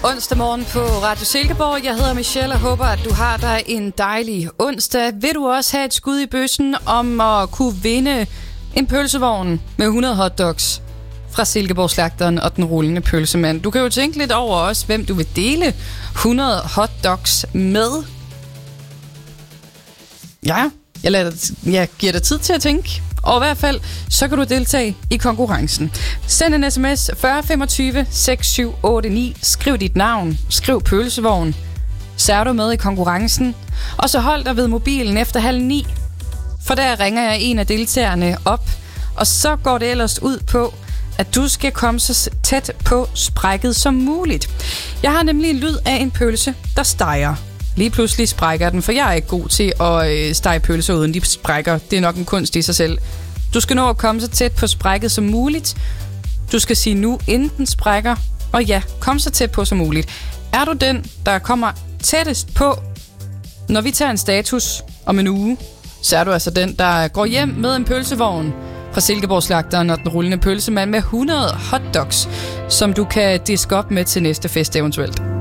Onsdag morgen på Radio Silkeborg. Jeg hedder Michelle og håber, at du har dig en dejlig onsdag. Vil du også have et skud i bøssen om at kunne vinde en pølsevogn med 100 hotdogs fra Silkeborg Slagteren og den rullende pølsemand? Du kan jo tænke lidt over også, hvem du vil dele 100 hotdogs med. Ja, jeg giver dig tid til at tænke. Og i hvert fald, så kan du deltage i konkurrencen. Send en sms 4025 6789. Skriv dit navn. Skriv pølsevogn. Så er du med i konkurrencen. Og så hold dig ved mobilen efter 8:30. For der ringer jeg en af deltagerne op. Og så går det ellers ud på, at du skal komme så tæt på sprækket som muligt. Jeg har nemlig en lyd af en pølse, der steger. Lige pludselig sprækker den, for jeg er ikke god til at stege pølser uden de sprækker. Det er nok en kunst i sig selv. Du skal nå at komme så tæt på sprækket som muligt. Du skal sige nu, inden den sprækker. Og ja, kom så tæt på som muligt. Er du den, der kommer tættest på, når vi tager en status om en uge, så er du altså den, der går hjem med en pølsevogn fra Silkeborg Slagteren og den rullende pølsemand med 100 hotdogs, som du kan diske op med til næste fest eventuelt.